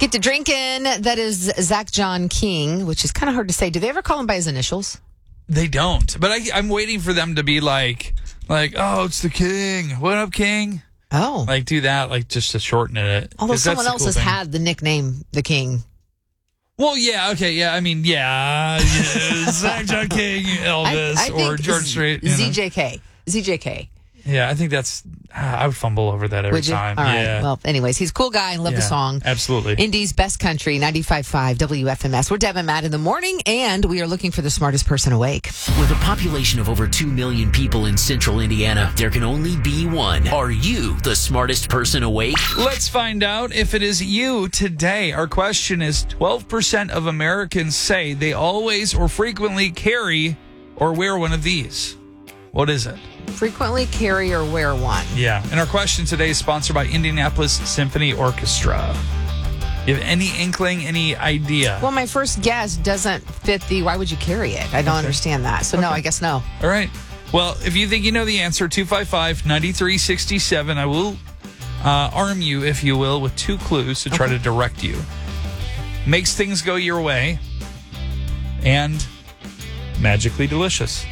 Get to drinking. That is Zach John King, which is kind of hard to say. Do they ever call him by his initials? They don't. But I'm waiting for them to be like, oh, it's the King. What up, King? Oh. Like, do that, like, just to shorten it. Although someone else has had the nickname the King. Well, yeah, okay, yeah. I mean, yeah. Zach John King, Elvis, I or George Strait. ZJK. ZJK. Yeah, I think I would fumble over that every time. All right. Yeah. Well, anyways, he's a cool guy and love the song. Absolutely. Indy's Best Country, 95.5 WFMS. We're Deb and Matt in the morning, and we are looking for the smartest person awake. With a population of over 2 million people in central Indiana, there can only be one. Are you the smartest person awake? Let's find out if it is you today. Our question is 12% of Americans say they always or frequently carry or wear one of these. What is it? Frequently carry or wear one. Yeah. And our question today is sponsored by Indianapolis Symphony Orchestra. You have any inkling, any idea? Well, my first guess doesn't fit the why would you carry it? I don't understand that. So, no, I guess no. All right. Well, if you think you know the answer, 255-9367. I will arm you, if you will, with 2 clues to try to direct you. Makes things go your way and magically delicious.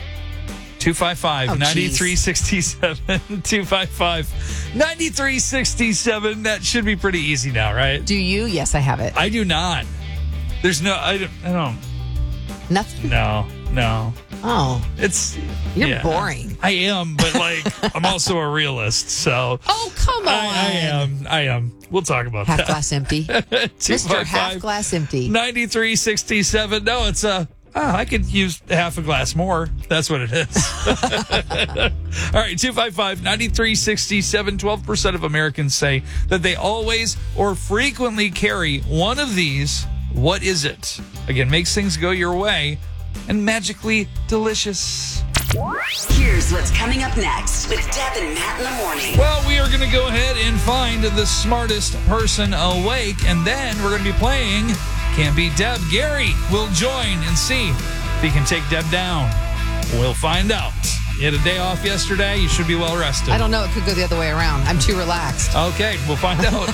255-9367. 255-9367. That should be pretty easy now, right? Do you? Yes, I have it. I do not. There's no, I don't. Nothing? No. Oh. You're boring. I am, but I'm also a realist, so. Oh, come on. I am. We'll talk about half that. Glass empty. Mr. Half Glass Empty. 9367. No, it's I could use half a glass more. That's what it is. All right, 255-9367. 12% of Americans say that they always or frequently carry one of these. What is it? Again, makes things go your way and magically delicious. Here's what's coming up next with Deb and Matt in the morning. Well, we are going to go ahead and find the smartest person awake, and then we're going to be playing Can't Beat Deb. Gary will join and see if he can take Deb down. We'll find out. You had a day off yesterday. You should be well rested. I don't know. It could go the other way around. I'm too relaxed. Okay, we'll find out.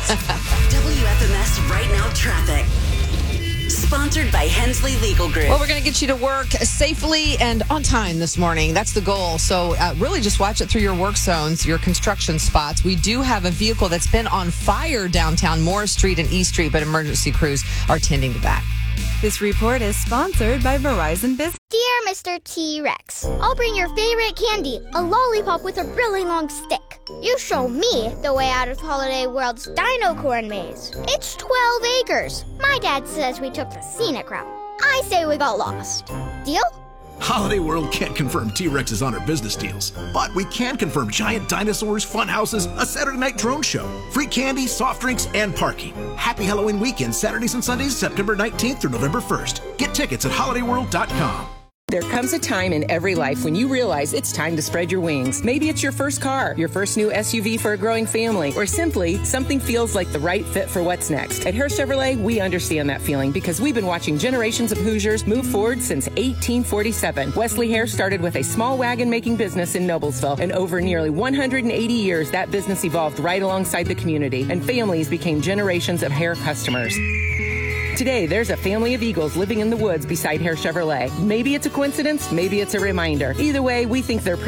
WFMS Right Now Traffic. Sponsored by Hensley Legal Group. Well, we're going to get you to work safely and on time this morning. That's the goal. So really just watch it through your work zones, your construction spots. We do have a vehicle that's been on fire downtown Morris Street and East Street, but emergency crews are tending to that. This report is sponsored by Verizon Business. Dear Mr. T-Rex, I'll bring your favorite candy, a lollipop with a really long stick. You show me the way out of Holiday World's Dino Corn Maze. It's 12 acres. My dad says we took the scenic route. I say we got lost. Deal? Holiday World can't confirm T-Rexes on our business deals, but we can confirm giant dinosaurs, fun houses, a Saturday night drone show, free candy, soft drinks, and parking. Happy Halloween weekend, Saturdays and Sundays, September 19th through November 1st. Get tickets at holidayworld.com. There comes a time in every life when you realize it's time to spread your wings. Maybe it's your first car, your first new SUV for a growing family, or simply something feels like the right fit for what's next. At Hare Chevrolet, we understand that feeling because we've been watching generations of Hoosiers move forward since 1847. Wesley Hare started with a small wagon-making business in Noblesville, and over nearly 180 years, that business evolved right alongside the community, and families became generations of Hare customers. Today, there's a family of Eagles living in the woods beside Hare Chevrolet. Maybe it's a coincidence, maybe it's a reminder. Either way, we think they're